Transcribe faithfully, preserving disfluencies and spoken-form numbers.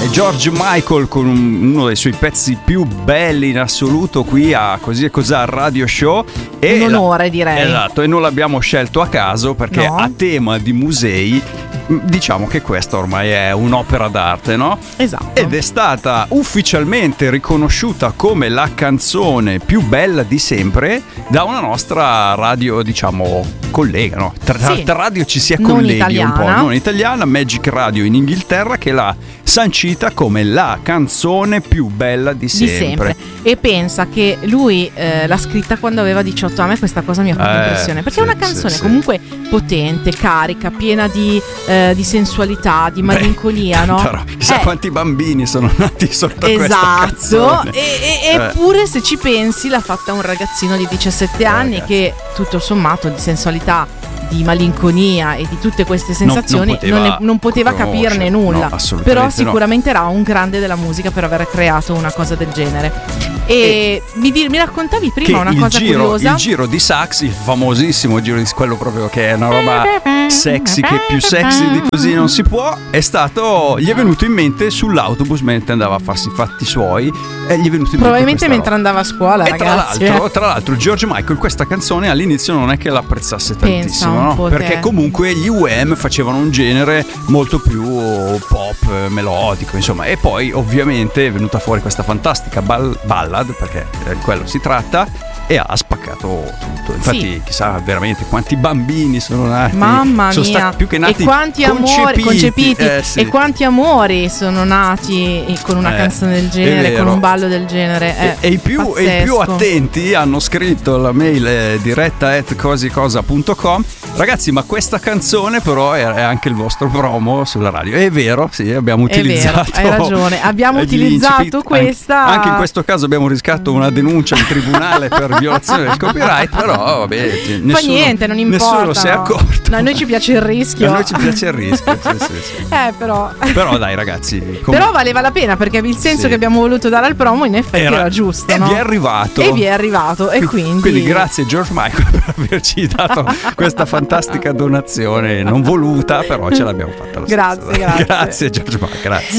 George Michael con uno dei suoi pezzi più belli in assoluto qui a Così e Cos'ha Radio Show. E un onore, la, direi. Esatto, e non l'abbiamo scelto a caso perché no. a tema di musei diciamo che questa ormai è un'opera d'arte, no? Esatto. Ed è stata ufficialmente riconosciuta come la canzone più bella di sempre da una nostra radio, diciamo, collega, no? Tra, sì. tra radio ci si Non colleghi italiana. un po', non italiana, Magic Radio in Inghilterra, che l'ha sancita come la canzone più bella di sempre. Di sempre. E pensa che lui eh, l'ha scritta quando aveva diciotto anni, questa cosa mi ha fatto Eh, impressione, perché sì, è una canzone sì, comunque sì. potente, carica, piena di, eh, di sensualità, di malinconia, Beh, no? Però, chissà eh, quanti bambini sono nati sotto esatto. questa canzone. E, e, Eh. eppure se ci pensi l'ha fatta un ragazzino di diciassette anni Ragazzi. che tutto sommato di sensualità, di malinconia e di tutte queste sensazioni non, non poteva, non, ne- non poteva conoscere, capirne nulla, no, assolutamente però no. sicuramente era un grande della musica per aver creato una cosa del genere. E, E mi, di- mi raccontavi prima che una il cosa giro, curiosa. il giro di sax, il famosissimo giro di quello proprio che è una roba sexy, che più sexy di così non si può, è stato, gli è venuto in mente sull'autobus mentre andava a farsi i fatti suoi, e gli è venuto in Probabilmente mente mentre andava a scuola, e tra ragazzi. l'altro, tra l'altro George Michael questa canzone all'inizio non è che l'apprezzasse Pensa tantissimo, un no? po' Perché te. comunque gli U M facevano un genere molto più pop, melodico, insomma, e poi ovviamente è venuta fuori questa fantastica ball- ballad, perché di quello si tratta, e ha spaccato tutto. Infatti Sì. chissà veramente quanti bambini sono nati, Mamma sono mia, stati più che nati e quanti amori concepiti, eh, sì. e quanti amori sono nati con una Eh, canzone del è genere, con vero. un ballo del genere. E, eh, e i più, e i più pazzesco. attenti hanno scritto la mail eh, diretta at cosicosa punto com. Ragazzi, ma questa canzone però è, è anche il vostro promo sulla radio. È vero, sì, abbiamo È vero, utilizzato hai ragione, abbiamo gli utilizzato incipit. questa- Anche, anche in questo caso abbiamo rischiato una denuncia in tribunale per violazione del copyright, però vabbè, Fa nessuno, niente, non importa. nessuno si è no. accorto. No, a noi ci piace il rischio. A noi ci piace il rischio, sì, sì, sì. Eh, però. Però dai ragazzi, come- Però valeva la pena, perché il senso Sì. che abbiamo voluto dare al promo in effetti era, giusto, e no? vi è arrivato. E vi è arrivato, e quindi Quindi grazie George Michael per averci dato questa fantastica donazione non voluta, però ce l'abbiamo fatta lo Grazie, stesso. grazie. Grazie George Michael, grazie.